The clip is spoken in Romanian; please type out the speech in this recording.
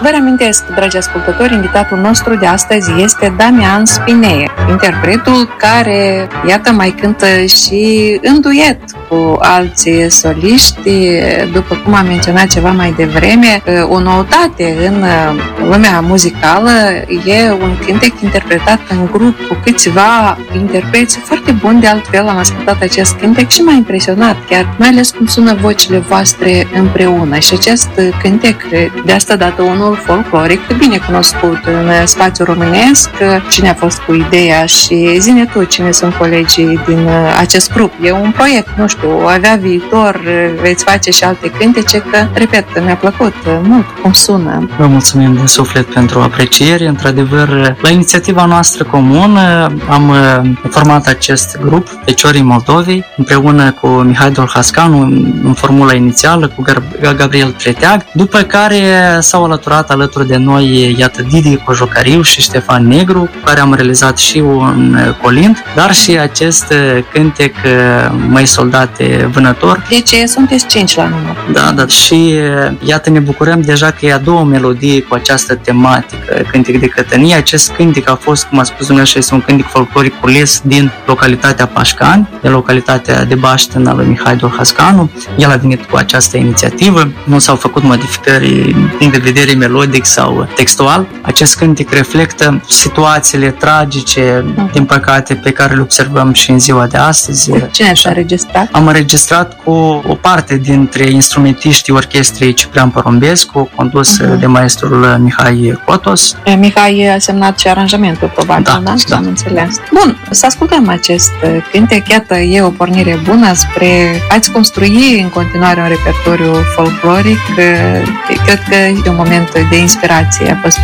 Vă reamintesc, dragi ascultători, invitatul nostru de astăzi este Damian Spinee, interpretul care, iată, mai cântă și în duet cu alții soliști. După cum am menționat ceva mai devreme, o noutate în lumea muzicală e un cântec interpretat în grup cu câțiva interpreți foarte buni. De altfel, am ascultat acest cântec și m-a impresionat chiar, mai ales cum sună vocile voastre împreună. Și acest cântec, de asta dată unul folcloric, bine cunoscut în spațiul românesc. Cine a fost cu ideea și zine tu cine sunt colegii din acest grup? E un proiect, nu știu, avea viitor, veți face și alte cântece, că, repet, mi-a plăcut mult cum sună. Vă mulțumim din suflet pentru apreciere. Într-adevăr, la inițiativa noastră comună am format acest grup, Feciorii Moldovei, împreună cu Mihai Dolhascanu în formula inițială, cu Gabriel Treteag, după care s-au alăturat alături de noi, iată, Didi Cojocariu și Ștefan Negru, cu care am realizat și un colint, dar și acest cântec Măi Soldate Vânător. Deci sunteți 5 la număr. Da, și iată, ne bucurăm deja că e a doua melodie cu această tematică, cântec de cătănie. Acest cântec a fost, cum a spus dumneavoastră, este un cântec folcloric cules din localitatea Pașcani, de localitatea de Baștin al lui Mihai Dolhascanu. El a venit cu această inițiativă, nu s-au făcut modificări din punct de vedere melodic sau textual. Acest cântec reflectă situațiile tragice, din păcate, pe care le observăm și în ziua de astăzi. Cine ați înregistrat? Am înregistrat cu o parte dintre instrumentiștii orchestrei Ciprian Porumbescu, condus de maestrul Mihai Cotos. Mihai a semnat și aranjamentul, probabil, da? Am înțeles. Bun, să ascultăm acest cântec. Iată, e o pornire bună spre a-ți construi în continuare un repertoriu folcloric. Cred că e un moment de inspirație a fost